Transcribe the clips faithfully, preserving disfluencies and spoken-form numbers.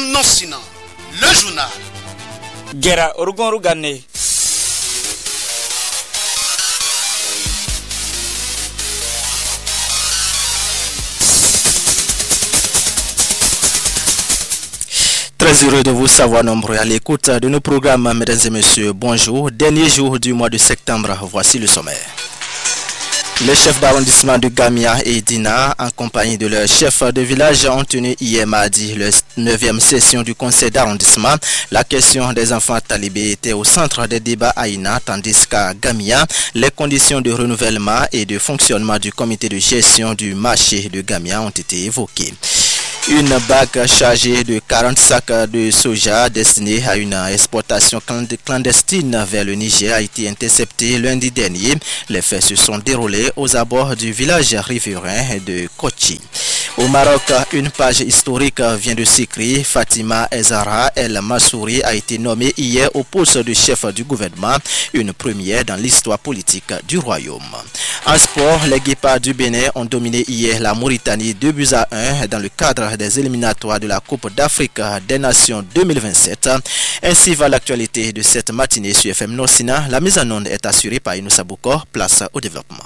M Nossina, le journal. Gera Orugon Rugane. Très heureux de vous savoir nombreux à l'écoute de nos programmes, mesdames et messieurs. Bonjour. Dernier jour du mois de septembre, voici le sommaire. Les chefs d'arrondissement de Gamia et Dina, en compagnie de leurs chefs de village, ont tenu hier mardi la neuvième session du conseil d'arrondissement. La question des enfants talibés était au centre des débats à Ina, tandis qu'à Gamia, les conditions de renouvellement et de fonctionnement du comité de gestion du marché de Gamia ont été évoquées. Une bague chargée de quarante sacs de soja destinés à une exportation clandestine vers le Niger a été interceptée lundi dernier. Les faits se sont déroulés aux abords du village riverain de Kochi. Au Maroc, une page historique vient de s'écrire. Fatima Ezara El Massouri a été nommée hier au poste de chef du gouvernement, une première dans l'histoire politique du royaume. En sport, les Guépards du Bénin ont dominé hier la Mauritanie deux buts à un dans le cadre des éliminatoires de la Coupe d'Afrique des Nations deux mille vingt-sept. Ainsi va l'actualité de cette matinée sur F M Nossina. La mise en onde est assurée par Inoussa Boukor. Place au développement.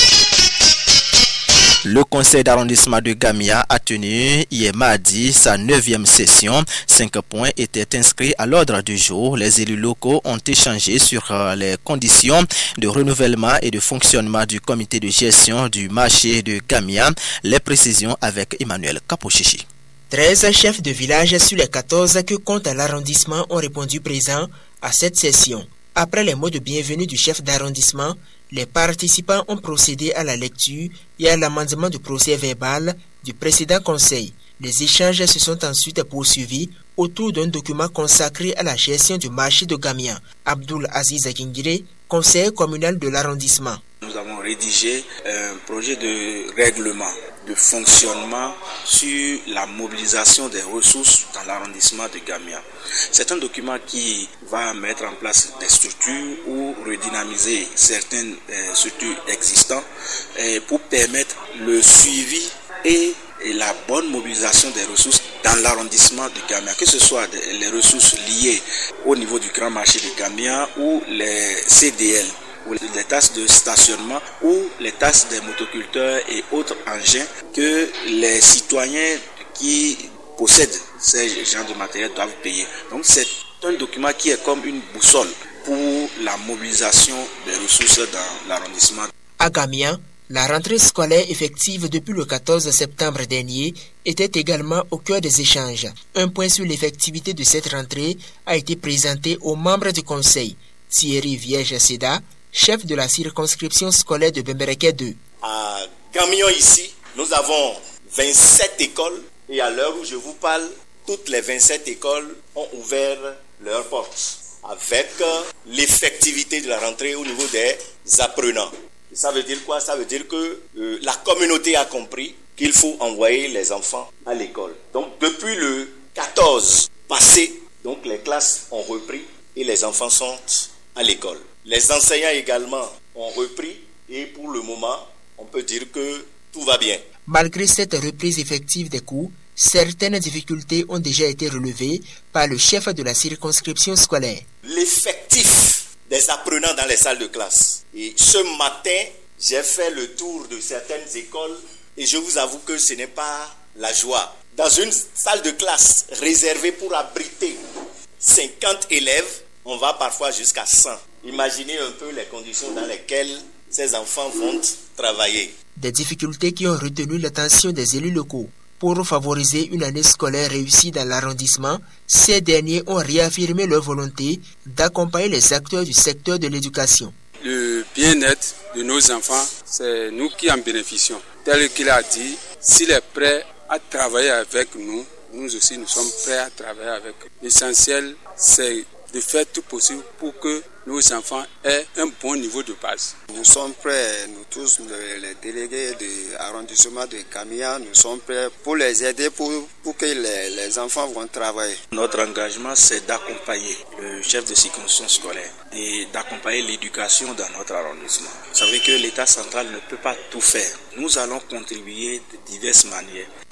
Le conseil d'arrondissement de Gamia a tenu hier mardi sa neuvième session. Cinq points étaient inscrits à l'ordre du jour. Les élus locaux ont échangé sur les conditions de renouvellement et de fonctionnement du comité de gestion du marché de Gamia. Les précisions avec Emmanuel Kapochichi. treize chefs de village sur les quatorze que compte l'arrondissement ont répondu présents à cette session. Après les mots de bienvenue du chef d'arrondissement, les participants ont procédé à la lecture et à l'amendement du procès verbal du précédent conseil. Les échanges se sont ensuite poursuivis autour d'un document consacré à la gestion du marché de Gamia. Abdul Aziz Akingire, conseiller communal de l'arrondissement. Nous avons rédigé un projet de règlement de fonctionnement sur la mobilisation des ressources dans l'arrondissement de Gamia. C'est un document qui va mettre en place des structures ou redynamiser certaines euh, structures existantes euh, pour permettre le suivi et, et la bonne mobilisation des ressources dans l'arrondissement de Gamia, que ce soit les ressources liées au niveau du grand marché de Gamia ou les C D L, ou les taxes de stationnement ou les taxes des motoculteurs et autres engins que les citoyens qui possèdent ces genres de matériel doivent payer. Donc c'est un document qui est comme une boussole pour la mobilisation des ressources dans l'arrondissement. À Gamia, la rentrée scolaire effective depuis le quatorze septembre dernier était également au cœur des échanges. Un point sur l'effectivité de cette rentrée a été présenté aux membres du conseil. Thierry Vierge-Seda, chef de la circonscription scolaire de Bembereke deux. À Gamion ici, nous avons vingt-sept écoles et à l'heure où je vous parle, toutes les vingt-sept écoles ont ouvert leurs portes avec l'effectivité de la rentrée au niveau des apprenants. Et ça veut dire quoi? Ça veut dire que euh, la communauté a compris qu'il faut envoyer les enfants à l'école. Donc depuis le quatorze passé, donc les classes ont repris et les enfants sont à l'école. Les enseignants également ont repris et pour le moment, on peut dire que tout va bien. Malgré cette reprise effective des cours, certaines difficultés ont déjà été relevées par le chef de la circonscription scolaire. L'effectif des apprenants dans les salles de classe. Et ce matin, j'ai fait le tour de certaines écoles et je vous avoue que ce n'est pas la joie. Dans une salle de classe réservée pour abriter cinquante élèves, on va parfois jusqu'à cent. Imaginez un peu les conditions dans lesquelles ces enfants vont travailler. Des difficultés qui ont retenu l'attention des élus locaux. Pour favoriser une année scolaire réussie dans l'arrondissement, ces derniers ont réaffirmé leur volonté d'accompagner les acteurs du secteur de l'éducation. Le bien-être de nos enfants, c'est nous qui en bénéficions. Tel qu'il a dit, s'il est prêt à travailler avec nous, nous aussi nous sommes prêts à travailler avec eux. L'essentiel, c'est de faire tout possible pour que nos enfants aient un bon niveau de base. Nous sommes prêts, nous tous, les délégués de l'arrondissement de Gamia, nous sommes prêts pour les aider, pour, pour que les, les enfants vont travailler. Notre engagement, c'est d'accompagner le chef de circonscription scolaire et d'accompagner l'éducation dans notre arrondissement. Vous savez que l'État central ne peut pas tout faire. Nous allons contribuer de diverses manières.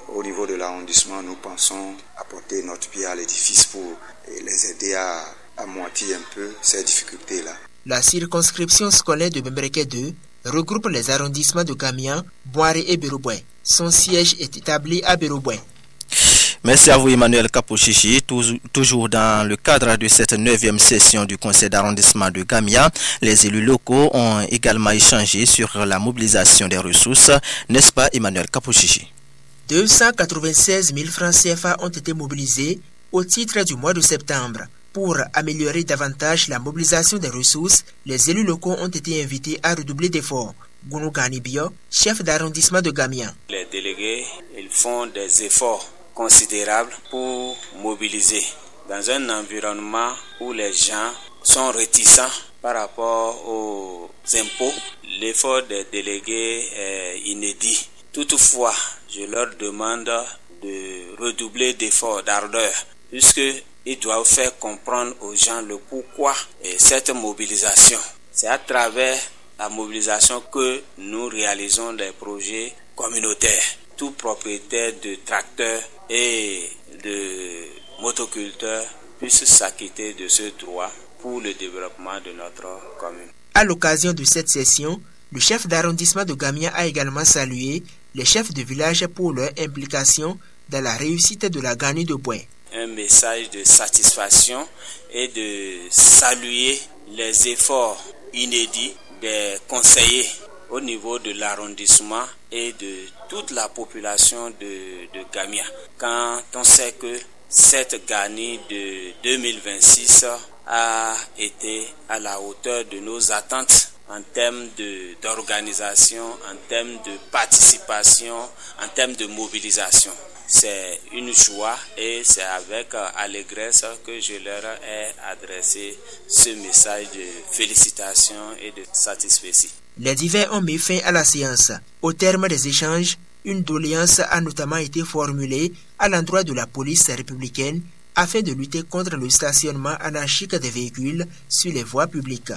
Au niveau de l'arrondissement, nous pensons apporter notre pierre à l'édifice pour les aider à amortir un peu ces difficultés-là. La circonscription scolaire de Bembereke deux regroupe les arrondissements de Gamia, Boire et Beroboué. Son siège est établi à Beroboué. Merci à vous Emmanuel Kapouchichi. Toujours dans le cadre de cette neuvième session du conseil d'arrondissement de Gamia, les élus locaux ont également échangé sur la mobilisation des ressources, n'est-ce pas Emmanuel Kapouchichi? deux cent quatre-vingt-seize mille francs C F A ont été mobilisés au titre du mois de septembre. Pour améliorer davantage la mobilisation des ressources, les élus locaux ont été invités à redoubler d'efforts. Gounou Ganibio, chef d'arrondissement de Gamia. Les délégués, ils font des efforts considérables pour mobiliser dans un environnement où les gens sont réticents par rapport aux impôts. L'effort des délégués est inédit. Toutefois, je leur demande de redoubler d'efforts, d'ardeur, puisqu'ils doivent faire comprendre aux gens le pourquoi de cette mobilisation. C'est à travers la mobilisation que nous réalisons des projets communautaires. Tout propriétaire de tracteurs et de motoculteurs puisse s'acquitter de ce droit pour le développement de notre commune. À l'occasion de cette session, le chef d'arrondissement de Gamia a également salué les chefs de village pour leur implication dans la réussite de la Gani de Boué. Un message de satisfaction et de saluer les efforts inédits des conseillers au niveau de l'arrondissement et de toute la population de, de Gamia. Quand on sait que cette Gani de deux mille vingt-six a été à la hauteur de nos attentes en termes de, d'organisation, en termes de participation, en termes de mobilisation. C'est une joie et c'est avec allégresse que je leur ai adressé ce message de félicitations et de satisfaction. Les divers ont mis fin à la séance. Au terme des échanges, une doléance a notamment été formulée à l'endroit de la police républicaine afin de lutter contre le stationnement anarchique des véhicules sur les voies publiques.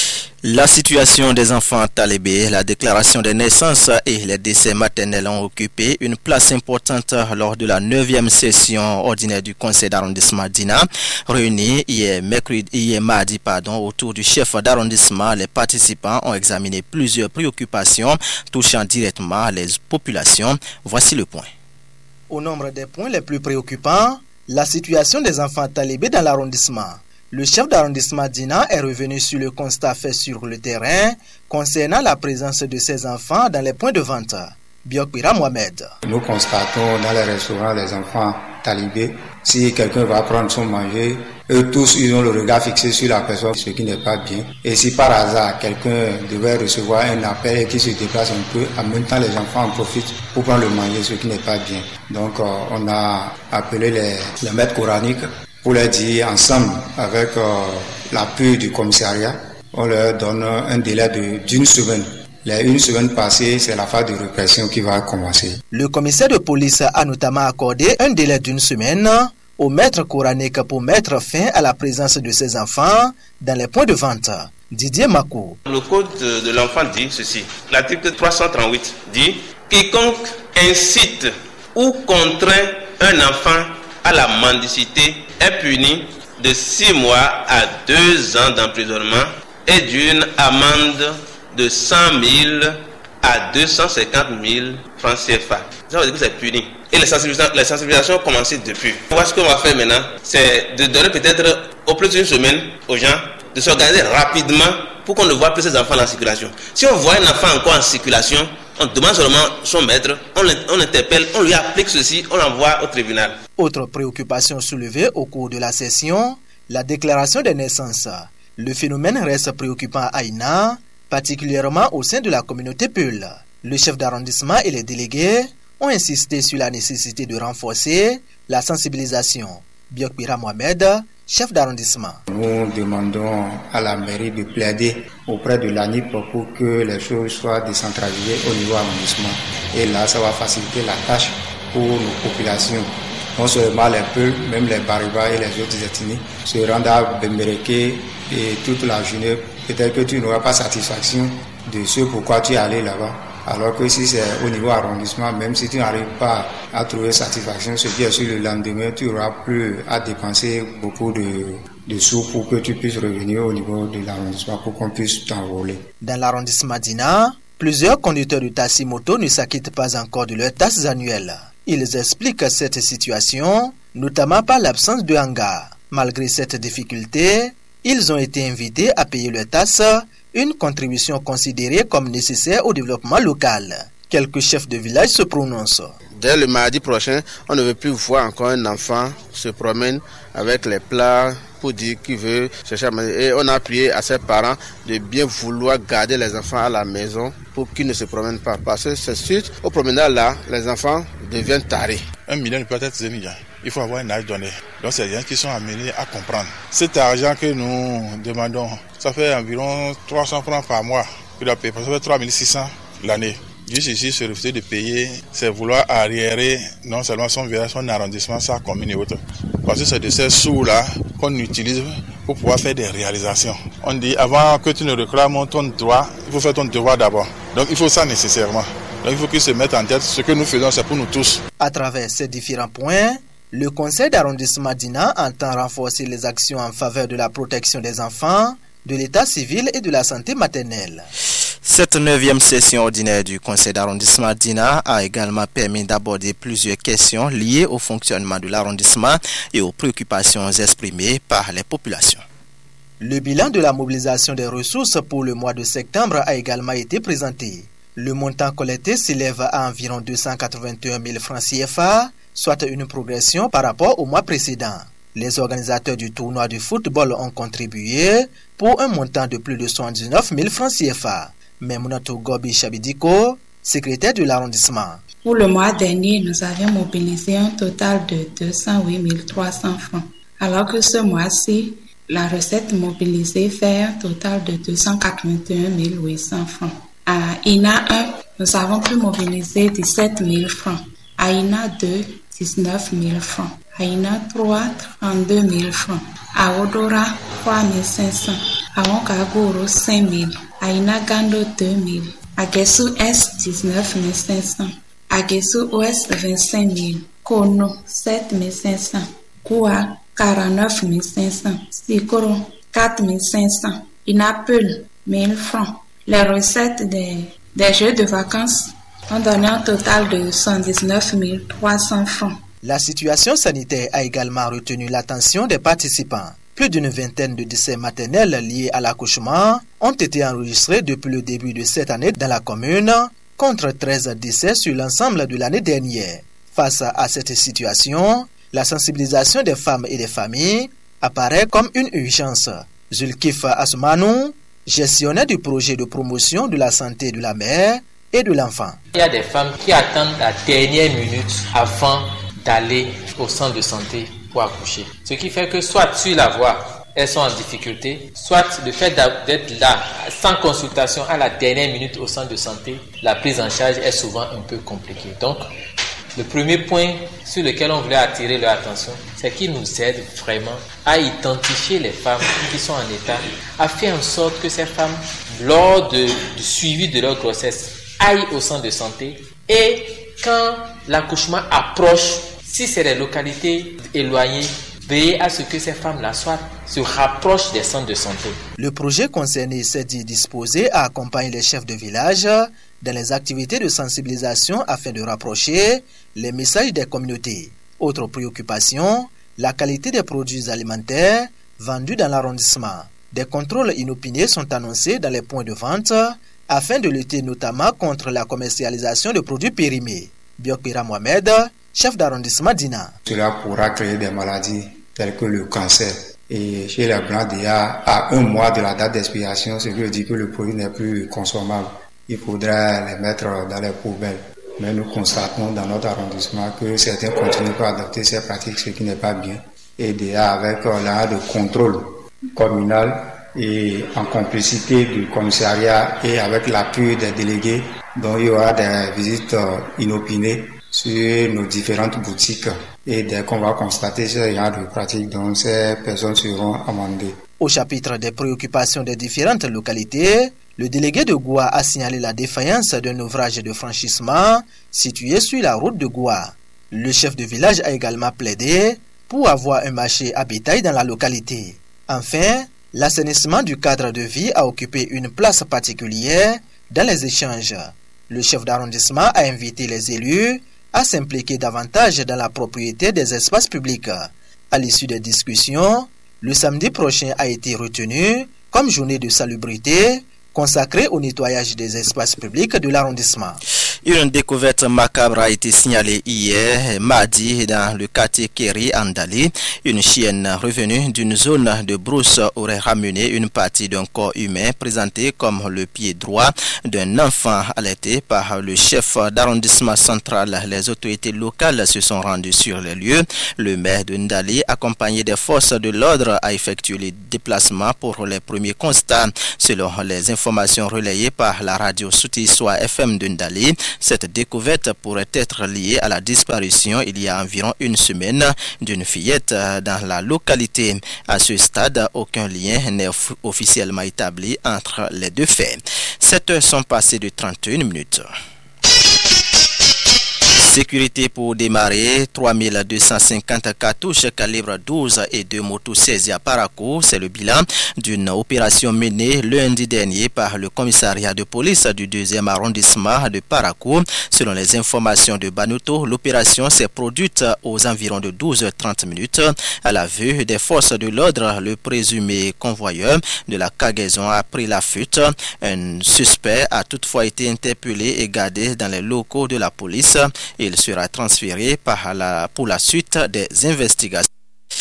La situation des enfants talibés, la déclaration des naissances et les décès maternels ont occupé une place importante lors de la neuvième session ordinaire du conseil d'arrondissement d'Ina. Réunis hier, mercredi, hier mardi pardon, autour du chef d'arrondissement, les participants ont examiné plusieurs préoccupations touchant directement les populations. Voici le point. Au nombre des points les plus préoccupants, la situation des enfants talibés dans l'arrondissement. Le chef d'arrondissement d'Ina est revenu sur le constat fait sur le terrain concernant la présence de ces enfants dans les points de vente. Biokpira Mohamed. Nous constatons dans les restaurants les enfants talibés. Si quelqu'un va prendre son manger, eux tous ils ont le regard fixé sur la personne, ce qui n'est pas bien. Et si par hasard quelqu'un devait recevoir un appel et qui se déplace un peu, en même temps les enfants en profitent pour prendre le manger, ce qui n'est pas bien. Donc euh, on a appelé les, les maîtres coraniques pour leur dire ensemble avec euh, l'appui du commissariat, on leur donne un délai de, d'une semaine. Les une semaine passée, c'est la phase de répression qui va commencer. Le commissaire de police a notamment accordé un délai d'une semaine au maître coranique pour mettre fin à la présence de ces enfants dans les points de vente. Didier Makou. Le code de, de l'enfant dit ceci. L'article trois cent trente-huit dit « Quiconque incite ou contraint un enfant à la mendicité est puni de six mois à deux ans d'emprisonnement et d'une amende de cent mille à deux cent cinquante mille francs C F A. Ça veut dire que c'est puni. Et les sensibilisations, les sensibilisations ont commencé depuis. Moi, ce qu'on va faire maintenant, c'est de donner peut-être au plus d'une semaine aux gens de s'organiser rapidement pour qu'on ne voit plus ces enfants en circulation. Si on voit un enfant encore en circulation, on demande seulement son maître, on l'interpelle, on lui applique ceci, on l'envoie au tribunal. Autre préoccupation soulevée au cours de la session, la déclaration des naissances. Le phénomène reste préoccupant à Ina, particulièrement au sein de la communauté Peul. Le chef d'arrondissement et les délégués ont insisté sur la nécessité de renforcer la sensibilisation. Biokpira Mohamed, chef d'arrondissement. Nous demandons à la mairie de plaider auprès de l'A N I P pour que les choses soient décentralisées au niveau arrondissement. Et là, ça va faciliter la tâche pour nos populations. Non seulement les Peuls, même les Bariba et les autres ethnies se rendent à Bembereke et toute la journée. Peut-être que tu n'auras pas satisfaction de ce pourquoi tu es allé là-bas. Alors que si c'est au niveau arrondissement, même si tu n'arrives pas à trouver satisfaction, ce qui est sur le lendemain, tu n'auras plus à dépenser beaucoup de, de sous pour que tu puisses revenir au niveau de l'arrondissement pour qu'on puisse t'enrôler. Dans l'arrondissement d'Ina, plusieurs conducteurs de taxi moto ne s'acquittent pas encore de leurs taxes annuelles. Ils expliquent cette situation, notamment par l'absence de hangar. Malgré cette difficulté, ils ont été invités à payer leurs taxes, une contribution considérée comme nécessaire au développement local. Quelques chefs de village se prononcent. Dès le mardi prochain, on ne veut plus voir encore un enfant se promène avec les plats pour dire qu'il veut chercher à manger. Et on a prié à ses parents de bien vouloir garder les enfants à la maison pour qu'ils ne se promènent pas. Parce que c'est suite au promenade là, les enfants deviennent tarés. Un million peut être zénija. Il faut avoir un âge donné. Donc c'est des gens qui sont amenés à comprendre. Cet argent que nous demandons, ça fait environ trois cents francs par mois qu'il doit payer. Ça fait trois mille six cents l'année. Juste ici, se refuser de payer, c'est vouloir arriérer non seulement son village, son arrondissement, sa commune et autres. Parce que c'est de ces sous-là qu'on utilise pour pouvoir faire des réalisations. On dit, avant que tu ne réclames ton droit, il faut faire ton devoir d'abord. Donc il faut ça nécessairement. Donc il faut qu'ils se mettent en tête, ce que nous faisons, c'est pour nous tous. À travers ces différents points, le conseil d'arrondissement d'Ina entend renforcer les actions en faveur de la protection des enfants, de l'état civil et de la santé maternelle. Cette neuvième session ordinaire du conseil d'arrondissement d'Ina a également permis d'aborder plusieurs questions liées au fonctionnement de l'arrondissement et aux préoccupations exprimées par les populations. Le bilan de la mobilisation des ressources pour le mois de septembre a également été présenté. Le montant collecté s'élève à environ deux cent quatre-vingt-un mille francs C F A, soit une progression par rapport au mois précédent. Les organisateurs du tournoi de football ont contribué pour un montant de plus de soixante-dix-neuf mille francs C F A. Memunato Gobi Chabidiko, secrétaire de l'arrondissement. Pour le mois dernier, nous avions mobilisé un total de deux cent huit mille trois cents francs, alors que ce mois-ci, la recette mobilisée fait un total de deux cent quatre-vingt-un mille huit cents francs. À I N A un, nous avons pu mobiliser dix-sept mille francs. À I N A deux, dix-neuf mille francs. À I N A trois, trente-deux mille francs. À Odora, trois mille cinq cents. À Onkagoro, cinq mille. À I N A Gando, deux mille. À Gesu Est, dix-neuf mille cinq cents. À Gesu Ouest, vingt-cinq mille. Kono, sept mille cinq cents. Koua, quarante-neuf mille cinq cents. Sikoro, quatre mille cinq cents. Inapel, mille francs. Les recettes des, des jeux de vacances ont donné un total de soixante-dix-neuf mille trois cents francs. La situation sanitaire a également retenu l'attention des participants. Plus d'une vingtaine de décès maternels liés à l'accouchement ont été enregistrés depuis le début de cette année dans la commune, contre treize décès sur l'ensemble de l'année dernière. Face à cette situation, la sensibilisation des femmes et des familles apparaît comme une urgence. Zulkif Asmanou, gestionnaire du projet de promotion de la santé de la mère et de l'enfant. Il y a des femmes qui attendent la dernière minute avant d'aller au centre de santé pour accoucher. Ce qui fait que soit sur la voie, elles sont en difficulté, soit le fait d'être là sans consultation à la dernière minute au centre de santé, la prise en charge est souvent un peu compliquée. Donc, le premier point sur lequel on voulait attirer leur attention, c'est qu'ils nous aident vraiment à identifier les femmes qui sont en état, à faire en sorte que ces femmes, lors de, du suivi de leur grossesse, aillent au centre de santé et quand l'accouchement approche, si c'est des localités éloignées, veiller à ce que ces femmes-là soient, se rapprochent des centres de santé. Le projet concerné s'est dit disposé à accompagner les chefs de village dans les activités de sensibilisation afin de rapprocher les messages des communautés. Autre préoccupation, la qualité des produits alimentaires vendus dans l'arrondissement. Des contrôles inopinés sont annoncés dans les points de vente afin de lutter notamment contre la commercialisation de produits périmés. Biokira Mohamed, chef d'arrondissement d'Ina. Cela pourra créer des maladies telles que le cancer. Et chez les Blancs, déjà à un mois de la date d'expiration, ce qui veut dire que le produit n'est plus consommable. Il faudra les mettre dans les poubelles. Mais nous constatons dans notre arrondissement que certains continuent à adopter ces pratiques, ce qui n'est pas bien. Et déjà avec l'un de contrôle communal et en complicité du commissariat et avec l'appui des délégués, dont il y aura des visites inopinées sur nos différentes boutiques. Et dès qu'on va constater ce genre de pratiques, donc ces personnes seront amendées. Au chapitre des préoccupations des différentes localités, Le délégué de Goua a signalé la défaillance d'un ouvrage de franchissement situé sur la route de Goua. Le chef de village a également plaidé pour avoir un marché à bétail dans la localité. Enfin, l'assainissement du cadre de vie a occupé une place particulière dans les échanges. Le chef d'arrondissement a invité les élus à s'impliquer davantage dans la propriété des espaces publics. À l'issue des discussions, le samedi prochain a été retenu comme journée de salubrité consacrée au nettoyage des espaces publics de l'arrondissement. Une découverte macabre a été signalée hier, mardi, dans le quartier Kéry Andali. Une chienne revenue d'une zone de brousse aurait ramené une partie d'un corps humain présenté comme le pied droit d'un enfant allaité par le chef d'arrondissement central. Les autorités locales se sont rendues sur les lieux. Le maire de Ndali, accompagné des forces de l'ordre, a effectué les déplacements pour les premiers constats. Selon les informations relayées par la radio Souti-Soa F M de Ndali, cette découverte pourrait être liée à la disparition il y a environ une semaine d'une fillette dans la localité. À ce stade, aucun lien n'est officiellement établi entre les deux faits. sept heures sont passées de trente et une minutes. Sécurité pour démarrer, trois mille deux cent cinquante cartouches calibre douze et deux motos saisies à Parakou. C'est le bilan d'une opération menée lundi dernier par le commissariat de police du deuxième arrondissement de Parakou. Selon les informations de Banuto, l'opération s'est produite aux environs de douze heures trente minutes. À la vue des forces de l'ordre, le présumé convoyeur de la cargaison a pris la fuite. Un suspect a toutefois été interpellé et gardé dans les locaux de la police. Il sera transféré par la, pour la suite des investigations.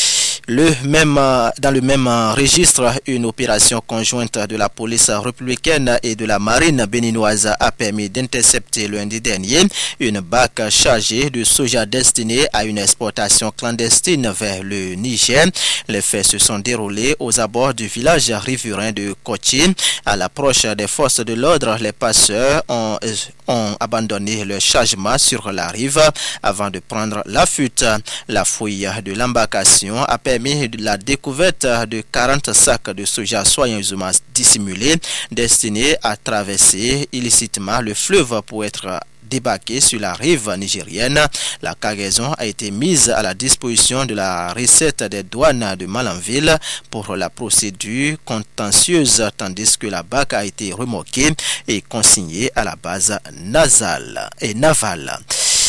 Le même, dans le même registre, une opération conjointe de la police républicaine et de la marine béninoise a permis d'intercepter lundi dernier une barque chargée de soja destinée à une exportation clandestine vers le Niger. Les faits se sont déroulés aux abords du village riverain de Kochi. À l'approche des forces de l'ordre, les passeurs ont, ont abandonné leur chargement sur la rive avant de prendre la fuite. La fouille de l'embarcation a permis de la découverte de quarante sacs de soja soigneusement dissimulés destinés à traverser illicitement le fleuve pour être débarqués sur la rive nigérienne. La cargaison a été mise à la disposition de la recette des douanes de Malanville pour la procédure contentieuse, tandis que la barque a été remorquée et consignée à la base nasale et navale.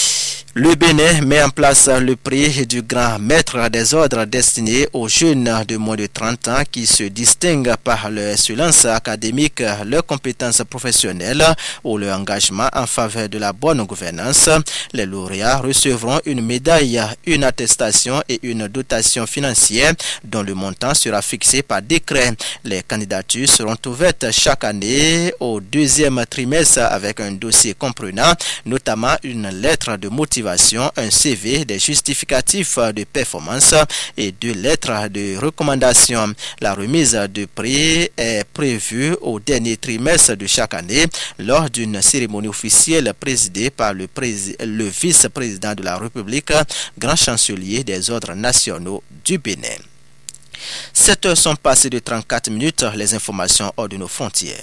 Le Bénin met en place le prix du grand maître des ordres destiné aux jeunes de moins de trente ans qui se distinguent par leur excellence académique, leurs compétences professionnelles ou leur engagement en faveur de la bonne gouvernance. Les lauréats recevront une médaille, une attestation et une dotation financière dont le montant sera fixé par décret. Les candidatures seront ouvertes chaque année au deuxième trimestre avec un dossier comprenant notamment une lettre de motivation, un C V, des justificatifs de performance et deux lettres de recommandation. La remise de prix est prévue au dernier trimestre de chaque année lors d'une cérémonie officielle présidée par le, prés- le vice-président de la République, grand chancelier des ordres nationaux du Bénin. sept heures sont passées de trente-quatre minutes, les informations hors de nos frontières.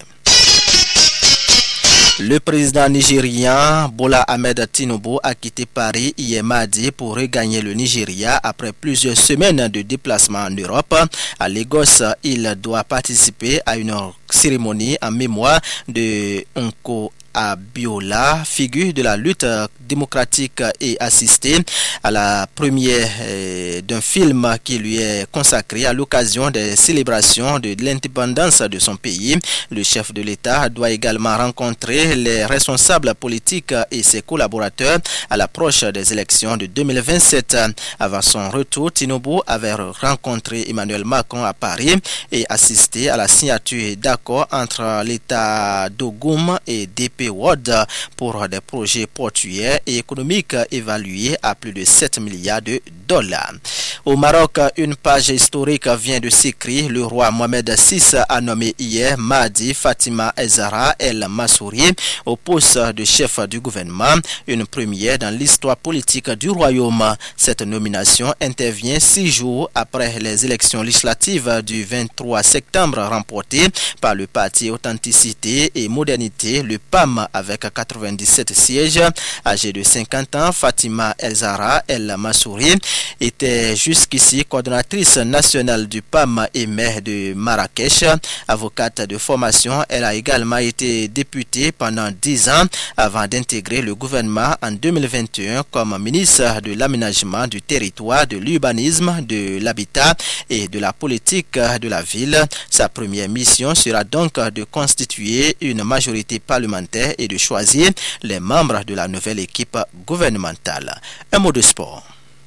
Le président nigérien Bola Ahmed Tinubu a quitté Paris hier mardi pour regagner le Nigeria après plusieurs semaines de déplacement en Europe. À Lagos, il doit participer à une cérémonie en mémoire de Nko Abiola, figure de la lutte démocratique, et assisté à la première euh, d'un film qui lui est consacré à l'occasion des célébrations de l'indépendance de son pays. Le chef de l'État doit également rencontrer les responsables politiques et ses collaborateurs à l'approche des élections de deux mille vingt-sept. Avant son retour, Tinubu avait rencontré Emmanuel Macron à Paris et assisté à la signature d'accords entre l'État d'Ogun et D P World pour des projets portuaires et économiques évalués à plus de sept milliards de dollars. Au Maroc, une page historique vient de s'écrire. Le roi Mohamed six a nommé hier mardi Fatima El-Zahra El-Massouri au poste de chef du gouvernement, une première dans l'histoire politique du royaume. Cette nomination intervient six jours après les élections législatives du vingt-trois septembre remportées par le parti Authenticité et Modernité, le P A M, avec quatre-vingt-dix-sept sièges. Âgée de cinquante ans, Fatima El-Zahra El-Massouri était jusqu'ici coordonnatrice nationale du P A M et maire de Marrakech. Avocate de formation, elle a également été députée pendant dix ans avant d'intégrer le gouvernement en deux mille vingt et un comme ministre de l'aménagement du territoire, de l'urbanisme, de l'habitat et de la politique de la ville. Sa première mission sera donc de constituer une majorité parlementaire et de choisir les membres de la nouvelle équipe gouvernementale. Un mot de sport.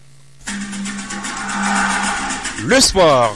Le sport.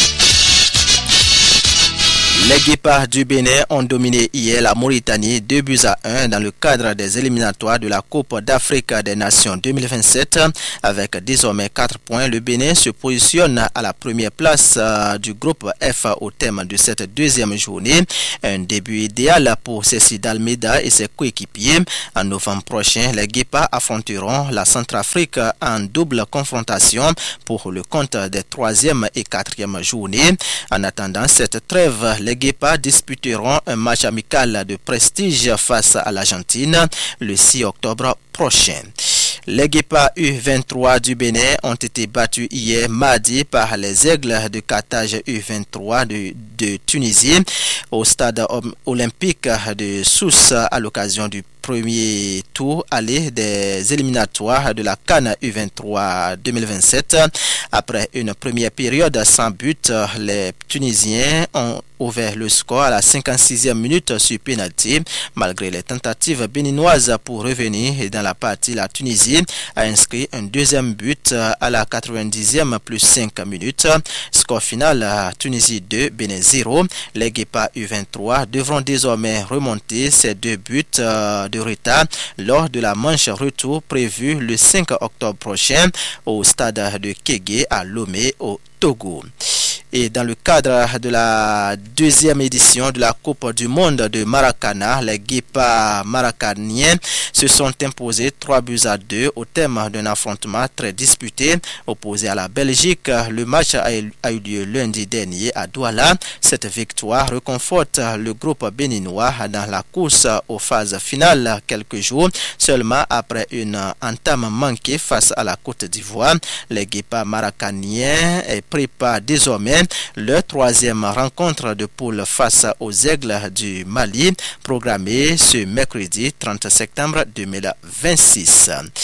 Les Guépards du Bénin ont dominé hier la Mauritanie deux buts à un dans le cadre des éliminatoires de la Coupe d'Afrique des Nations deux mille vingt-sept. Avec désormais quatre points, le Bénin se positionne à la première place du groupe F au terme de cette deuxième journée. Un début idéal pour Cécile Almeida et ses coéquipiers. En novembre prochain, les Guépards affronteront la Centrafrique en double confrontation pour le compte des troisième et quatrième journées. En attendant cette trêve, les Guépards disputeront un match amical de prestige face à l'Argentine le six octobre prochain. Les Guépards U vingt-trois du Bénin ont été battus hier mardi par les Aigles de Carthage U vingt-trois de, de Tunisie au stade olympique de Sousse à l'occasion du premier tour aller des éliminatoires de la CAN U vingt-trois deux mille vingt-sept. Après une première période sans but, les Tunisiens ont ouvert le score à la cinquante-sixième minute sur pénalty. Malgré les tentatives béninoises pour revenir dans la partie, la Tunisie a inscrit un deuxième but à la quatre-vingt-dixième plus cinq minutes. Score final, Tunisie deux, Bénin zéro. Les Guépards U vingt-trois devront désormais remonter ces deux buts de retard lors de la manche retour prévue le cinq octobre prochain au stade de Kégué à Lomé au Togo. Et dans le cadre de la deuxième édition de la Coupe du Monde de Maracana, les Guépards maracaniens se sont imposés trois buts à deux au terme d'un affrontement très disputé. Opposé à la Belgique, le match a eu lieu lundi dernier à Douala. Cette victoire reconforte le groupe béninois dans la course aux phases finales quelques jours seulement après une entame manquée face à la Côte d'Ivoire. Les Guépards maracaniens préparent désormais leur troisième rencontre de poule face aux Aigles du Mali, programmée ce mercredi trente septembre deux mille vingt-six.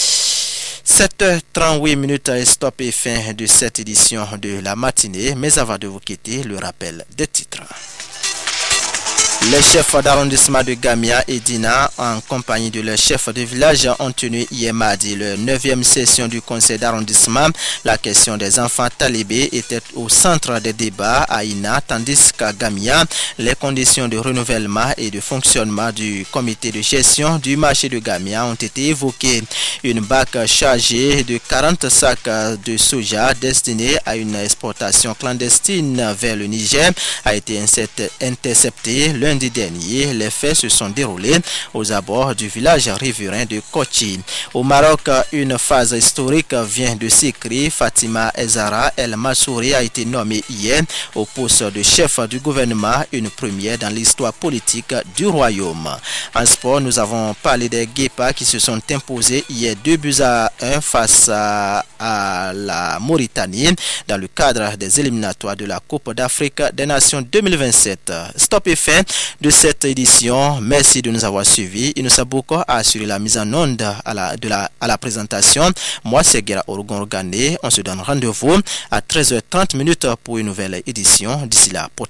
sept heures trente-huit minutes et stop et fin de cette édition de la matinée. Mais avant de vous quitter, le rappel des titres. Les chefs d'arrondissement de Gamia et Dina, en compagnie de leurs chefs de village, ont tenu hier mardi leur neuvième session du conseil d'arrondissement. La question des enfants talibés était au centre des débats à Ina, tandis qu'à Gamia, les conditions de renouvellement et de fonctionnement du comité de gestion du marché de Gamia ont été évoquées. Une barque chargée de quarante sacs de soja destinés à une exportation clandestine vers le Niger a été interceptée lundi dernier. Les faits se sont déroulés aux abords du village riverain de Kochi. Au Maroc, une phase historique vient de s'écrire. Fatima El-Zahra El-Massouri a été nommée hier au poste de chef du gouvernement, une première dans l'histoire politique du royaume. En sport, nous avons parlé des Guépards qui se sont imposés hier deux buts à un face à, à la Mauritanie dans le cadre des éliminatoires de la Coupe d'Afrique des Nations deux mille vingt-sept. Stop et fin de cette édition. Merci de nous avoir suivis. Il nous a beaucoup assuré la mise en onde à la, de la, à la présentation. Moi, c'est Gera Orgon-Organé. On se donne rendez-vous à treize heures trente pour une nouvelle édition. D'ici là,